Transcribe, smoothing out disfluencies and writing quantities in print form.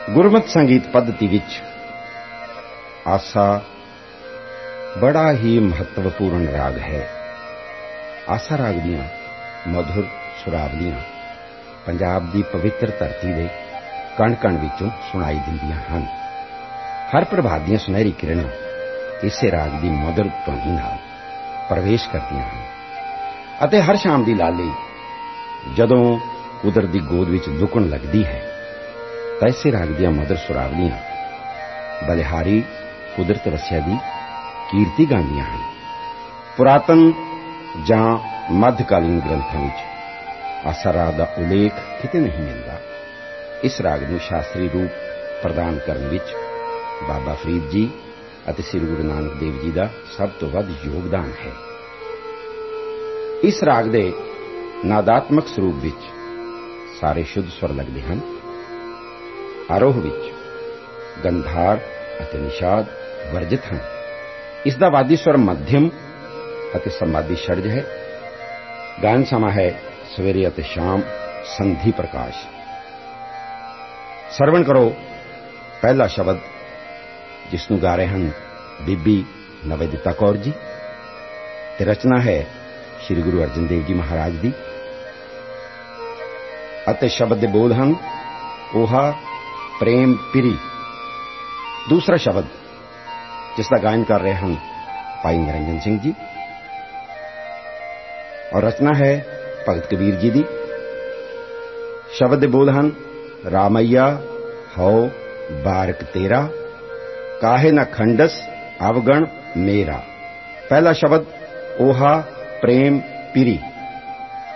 ਗੁਰਮਤਿ ਸੰਗੀਤ ਪੱਧਤੀ ਵਿੱਚ ਆਸਾ ਬੜਾ ਹੀ ਮਹੱਤਵਪੂਰਨ ਰਾਗ ਹੈ। ਆਸਾ ਰਾਗ ਦੀਆਂ ਮਧੁਰ ਸੁਰਾਵਲੀਆਂ ਪੰਜਾਬ ਦੀ ਪਵਿੱਤਰ ਧਰਤੀ ਦੇ ਕਣ-ਕਣ ਵਿੱਚੋਂ ਸੁਣਾਈ ਦਿੰਦੀਆਂ ਹਨ। ਹਰ ਪ੍ਰਭਾਤ ਦੀਆਂ ਸੁਨਹਿਰੀ ਕਿਰਨਾਂ ਇਸੇ ਰਾਗ ਦੀ ਮਧੁਰ ਧੁਨੀ ਨਾਲ ਪ੍ਰਵੇਸ਼ ਕਰਦੀਆਂ ਹਨ ਅਤੇ ਹਰ ਸ਼ਾਮ ਦੀ ਲਾਲੀ ਜਦੋਂ ਕੁਦਰਤ ਦੀ ਗੋਦ ਵਿੱਚ ਲੁਕਣ ਲੱਗਦੀ ਹੈ ਤਾਂ ਇਸੇ ਰਾਗ ਦੀਆਂ ਮਧੁਰ ਸੁਰਾਵਲੀਆਂ ਬਲਿਹਾਰੀ ਕੁਦਰਤ ਵਸਿਆ ਦੀ ਕੀਰਤੀ ਗਾਉਂਦੀਆਂ ਹਨ। ਪੁਰਾਤਨ ਜਾਂ ਮੱਧਕਾਲੀਨ ਗ੍ਰੰਥਾਂ ਵਿੱਚ ਆਸਾ ਰਾਗ ਦਾ ਉਲੇਖ ਕਿਤੇ ਨਹੀਂ ਮਿਲਦਾ। ਇਸ ਰਾਗ ਨੂੰ ਸ਼ਾਸਤਰੀ ਰੂਪ ਪ੍ਰਦਾਨ ਕਰਨ ਵਿੱਚ ਬਾਬਾ ਫਰੀਦ ਜੀ ਅਤੇ ਸ੍ਰੀ ਗੁਰੂ ਨਾਨਕ ਦੇਵ ਜੀ ਦਾ ਸਭ ਤੋਂ ਵੱਧ ਯੋਗਦਾਨ ਹੈ। ਇਸ ਰਾਗ ਦੇ ਨਾਦਾਤਮਕ ਸਰੂਪ ਵਿੱਚ ਸਾਰੇ ਸ਼ੁੱਧ ਸਵਰ ਲੱਗਦੇ ਹਨ। ਆਰੋਹ ਵਿੱਚ ਗੰਧਾਰ ਅਤੇ ਨਿਸ਼ਾਦ ਵਰਜਿਤ ਹਨ। ਇਸ ਦਾ ਵਾਦੀ ਸਵਰ ਮੱਧਮ ਅਤੇ ਸਮਾਧੀ षड्ज ਹੈ। ਗਾਇਨ ਸਮਾਂ ਹੈ ਸਵੇਰੇ ਅਤੇ ਸ਼ਾਮ ਸੰਧੀ ਪ੍ਰਕਾਸ਼। ਸਰਵਣ ਕਰੋ ਪਹਿਲਾ ਸ਼ਬਦ ਜਿਸ ਨੂੰ ਗਾ ਰਹੇ ਹਨ ਬੀਬੀ ਨਵੇਦਿਤਾ ਕੌਰ ਜੀ ਤੇ ਰਚਨਾ ਹੈ ਸ੍ਰੀ ਗੁਰੂ ਅਰਜਨ ਦੇਵ ਜੀ ਮਹਾਰਾਜ ਦੀ ਅਤੇ ਸ਼ਬਦ ਦੇ ਬੋਲ ਹਨ ਓਹਾ ਪ੍ਰੇਮ ਪਿਰੀ। ਦੂਸਰਾ ਸ਼ਬਦ ਜਿਸ ਦਾ ਗਾਇਨ ਕਰ ਰਹੇ ਹਨ ਭਾਈ ਨਿਰੰਜਨ ਸਿੰਘ ਜੀ ਔਰ ਰਚਨਾ ਹੈ ਭਗਤ ਕਬੀਰ ਜੀ ਦੀ। ਸ਼ਬਦ ਦੇ ਬੋਲ ਹਨ ਰਾਮਈਆ ਹਉ ਬਾਰਕ ਤੇਰਾ ਕਾਹੇ ਨਾ ਖੰਡਸ ਅਵਗਣ ਮੇਰਾ। ਪਹਿਲਾ ਸ਼ਬਦ ਓਹਾ ਪ੍ਰੇਮ ਪਿਰੀ।